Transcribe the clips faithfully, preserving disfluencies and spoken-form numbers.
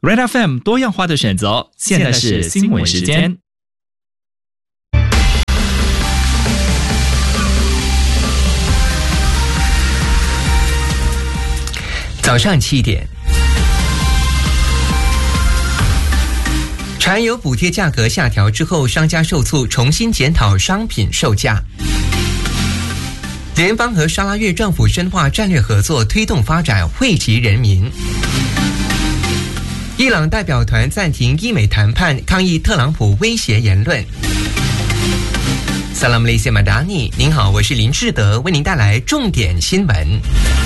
Red F M 多样化的选择，现在是新闻时间。 早上七点，柴油补贴价格下调之后，商家受促重新检讨商品售价。联邦和沙拉越政府深化战略合作，推动发展，惠及人民。伊朗代表团暂停伊美谈判，抗议特朗普威胁言论。萨拉姆雷西马达尼，您好，我是林志德，为您带来重点新闻。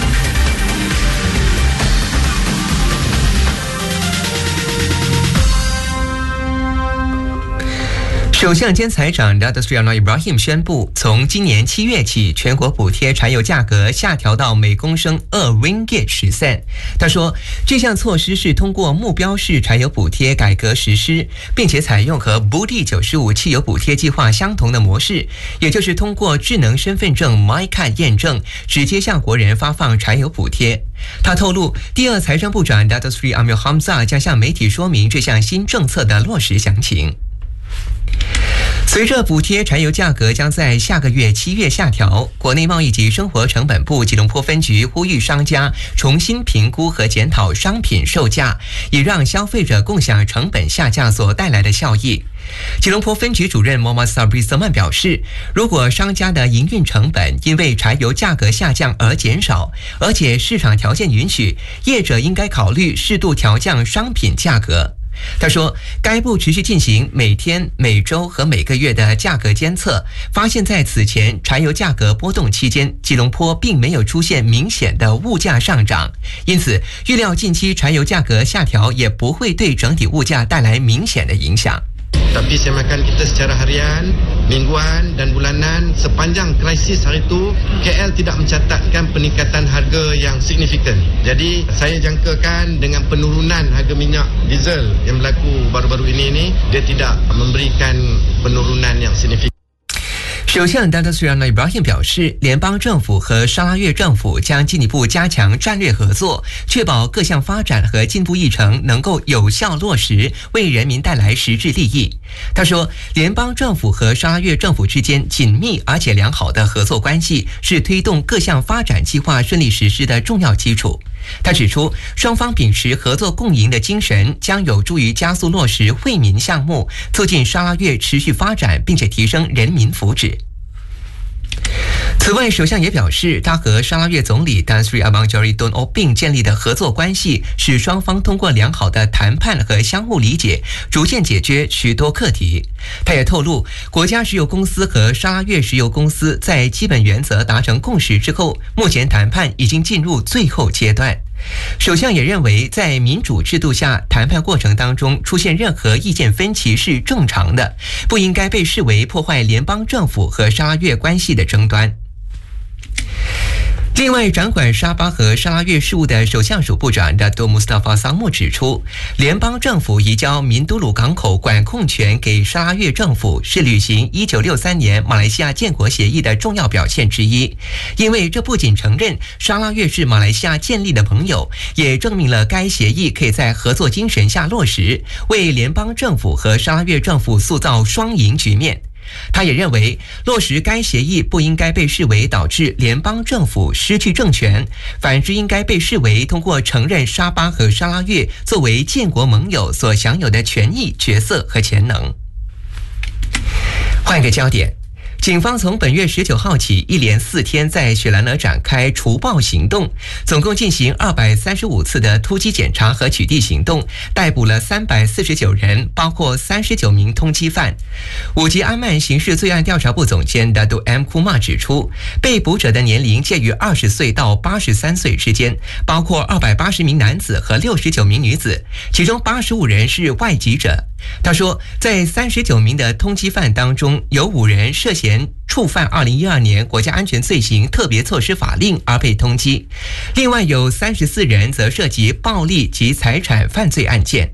首相兼财长 Datuk Seri Anwar Ibrahim 宣布，从今年七月起，全国补贴柴油价格下调到每公升二 ringgit 十 cent。他说，这项措施是通过目标式柴油补贴改革实施，并且采用和 Budi 九十五汽油补贴计划相同的模式，也就是通过智能身份证 MyCard 验证，直接向国人发放柴油补贴。他透露，第二财政部长 Datuk Seri Amir Hamzah 将向媒体说明这项新政策的落实详情。随着补贴柴油价格将在下个月七月下调，国内贸易及生活成本部吉隆坡分局呼吁商家重新评估和检讨商品售价，以让消费者共享成本下降所带来的效益。吉隆坡分局主任 Mohammad Sabri Saman 表示，如果商家的营运成本因为柴油价格下降而减少，而且市场条件允许，业者应该考虑适度调降商品价格。他说，该部持续进行每天、每周和每个月的价格监测，发现在此前柴油价格波动期间，吉隆坡并没有出现明显的物价上涨，因此预料近期柴油价格下调也不会对整体物价带来明显的影响。 Tapi semakan kita secara harian, mingguan dan bulanan sepanjang krisis hari itu, K L tidak mencatatkan peningkatan harga yang signifikan. Jadi saya jangkakan dengan penurunan harga minyak diesel yang berlaku baru-baru ini ni, dia tidak memberikan penurunan yang signifikan。 首相 Datuk Seri Anwar Ibrahim 表示，联邦政府和沙拉越政府将进一步加强战略合作，确保各项发展和进步议程能够有效落实，为人民带来实质利益。他说，联邦政府和沙拉越政府之间紧密而且良好的合作关系是推动各项发展计划顺利实施的重要基础。他指出，双方秉持合作共赢的精神，将有助于加速落实惠民项目，促进沙拉越持续发展，并且提升人民福祉。此外，首相也表示，他和沙拉越总理 Tan Sri Abang Jari Tun Oping 建立的合作关系，使双方通过良好的谈判和相互理解，逐渐解决许多课题。他也透露，国家石油公司和沙拉越石油公司在基本原则达成共识之后，目前谈判已经进入最后阶段。首相也认为，在民主制度下，谈判过程当中出现任何意见分歧是正常的，不应该被视为破坏联邦政府和沙拉越关系的争端。另外，掌管沙巴和沙拉越事务的首相署部长 Dato' Mustafa Samu 指出，联邦政府移交民都鲁港口管控权给沙拉越政府，是履行一九六三年马来西亚建国协议的重要表现之一，因为这不仅承认沙拉越是马来西亚建立的盟友，也证明了该协议可以在合作精神下落实，为联邦政府和沙拉越政府塑造双赢局面。他也认为，落实该协议不应该被视为导致联邦政府失去政权，反之应该被视为通过承认沙巴和沙拉越作为建国盟友所享有的权益、角色和潜能。换个焦点，警方从本月十九号起，一连四天在雪兰莪展开除暴行动，总共进行二百三十五次的突击检查和取缔行动，逮捕了三百四十九人，包括三十九名通缉犯。五级安曼刑事罪案调查部总监 Dato' M. Kumar 指出，被捕者的年龄介于二十岁到八十三岁之间，包括二百八十名男子和六十九名女子，其中八十五人是外籍者。他说，在三十九名的通缉犯当中，有五人涉嫌触犯二零一二年国家安全罪行特别措施法令而被通缉，另外有三十四人则涉及暴力及财产犯罪案件。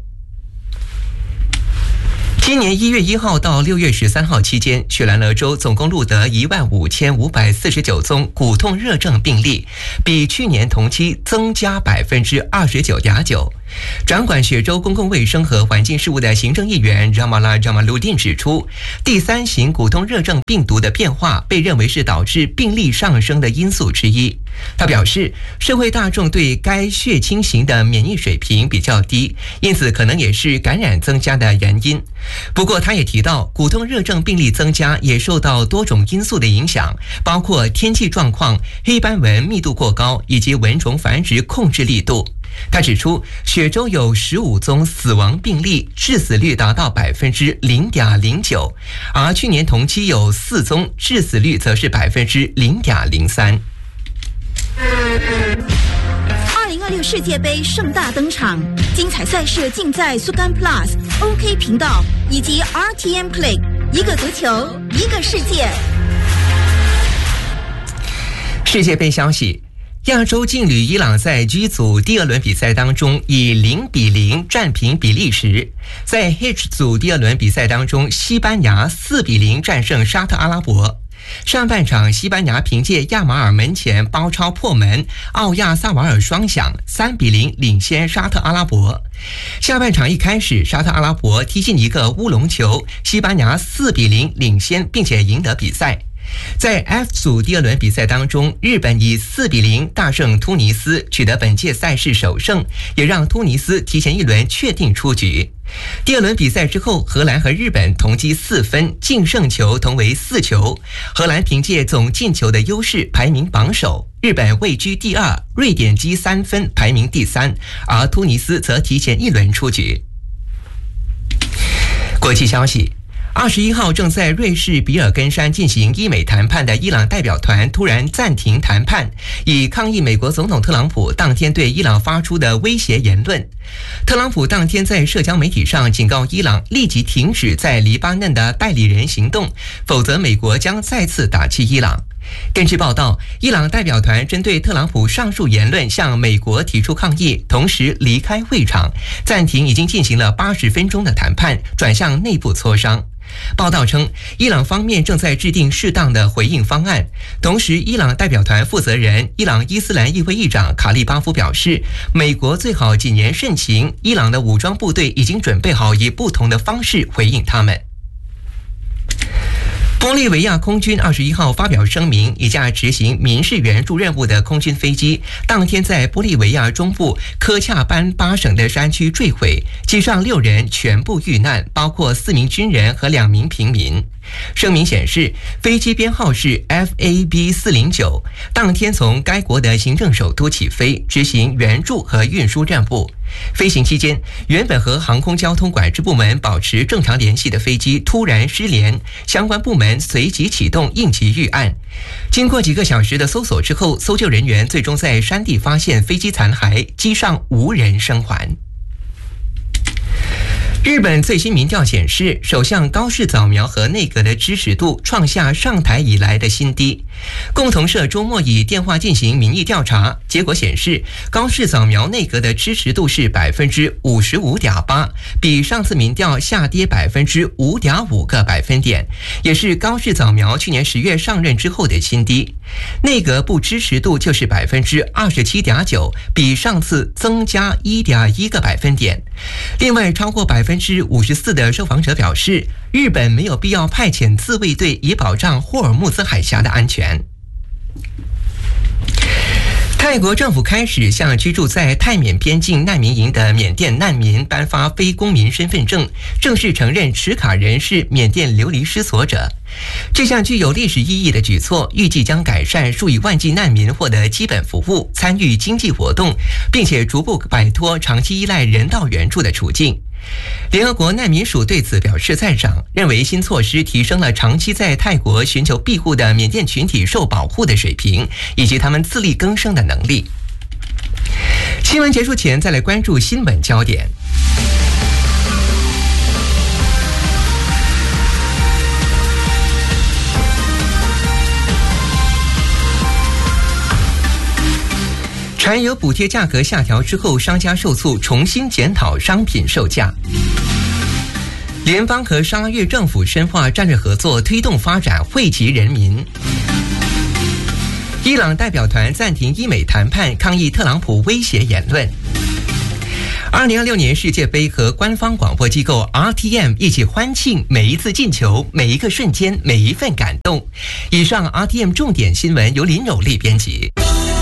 今年一月一号到六月十三号期间，雪兰莪州总共录得一万五千五百四十九宗骨痛热症病例，比去年同期增加百分之二十九点九。 掌管雪州公共卫生和环境事务的行政议员 Jamala Jamaluddin 指出，第三型骨痛热症病毒的变化被认为是导致病例上升的因素之一。他表示，社会大众对该血清型的免疫水平比较低，因此可能也是感染增加的原因。不过，他也提到，骨痛热症病例增加也受到多种因素的影响，包括天气状况、黑斑纹密度过高以及蚊虫繁殖控制力度。他指出，雪州有十五宗死亡病例，致死率达到百分之零点零九，而去年同期有四宗，致死率则是百分之零点零三。 二零二六世界杯盛大登场，精彩赛事尽在苏干 Plus、OK 频道以及 R T M Play， 一个足球，一个世界。 世界杯消息。亚洲劲旅伊朗在 G 组第二轮比赛当中以零比零战平比利时，在 H 组第二轮比赛当中，西班牙四比零战胜沙特阿拉伯。上半场，西班牙凭借亚马尔门前包抄破门，奥亚萨瓦尔双响，三比零领先沙特阿拉伯。下半场一开始，沙特阿拉伯踢进一个乌龙球，西班牙四比零领先，并且赢得比赛。在 F 组第二轮比赛当中，日本以四比零大胜突尼斯，取得本届赛事首胜，也让突尼斯提前一轮确定出局。第二轮比赛之后，荷兰和日本同积四分，净胜球同为四球。荷兰凭借总进球的优势排名榜首，日本位居第二，瑞典积三分排名第三，而突尼斯则提前一轮出局。国际消息。二十一号正在瑞士比尔根山进行伊美谈判的伊朗代表团突然暂停谈判，以抗议美国总统特朗普当天对伊朗发出的威胁言论。特朗普当天在社交媒体上警告伊朗立即停止在黎巴嫩的代理人行动，否则美国将再次打击伊朗。根据报道，伊朗代表团针对特朗普上述言论向美国提出抗议，同时离开会场，暂停已经进行了八十分钟的谈判，转向内部磋商。报道称，伊朗方面正在制定适当的回应方案。同时，伊朗代表团负责人、伊朗伊斯兰议会议长卡利巴夫表示，美国最好谨言慎行，伊朗的武装部队已经准备好以不同的方式回应他们。玻利维亚空军二十一号发表声明，一架执行民事援助任务的空军飞机当天在玻利维亚中部科恰班巴省的山区坠毁，机上六人全部遇难，包括四名军人和两名平民。声明显示，飞机编号是 F A B 四零九，当天从该国的行政首都起飞，执行援助和运输任务。飞行期间，原本和航空交通管制部门保持正常联系的飞机突然失联，相关部门随即启动应急预案。经过几个小时的搜索之后，搜救人员最终在山地发现飞机残骸，机上无人生还。日本最新民调显示，首相高市早苗和内阁的支持度创下上台以来的新低。共同社周末以电话进行民意调查，结果显示，高市早苗内阁的支持度是百分之五十五点八，比上次民调下跌百分之五点五个百分点，也是高市早苗去年十月上任之后的新低。内阁不支持度就是百分之二十七点九，比上次增加一点一个百分点。另外，超过百分之五十四的受访者表示，日本没有必要派遣自卫队以保障霍尔木兹海峡的安全。泰国政府开始向居住在泰缅边境难民营的缅甸难民颁发非公民身份证，正式承认持卡人是缅甸流离失所者。这项具有历史意义的举措，预计将改善数以万计难民获得基本服务、参与经济活动，并且逐步摆脱长期依赖人道援助的处境。联合国难民署对此表示赞赏，认为新措施提升了长期在泰国寻求庇护的缅甸群体受保护的水平，以及他们自力更生的能力。新闻结束前，再来关注新闻焦点。柴油补贴价格下调之后，商家受促重新检讨商品售价。联邦和沙越政府深化战略合作，推动发展，惠及人民。伊朗代表团暂停伊美谈判，抗议特朗普威胁言论。 二零二六年世界杯和官方广播机构 R T M 一起欢庆每一次进球、每一个瞬间、每一份感动。以上 R T M 重点新闻由林柔丽编辑。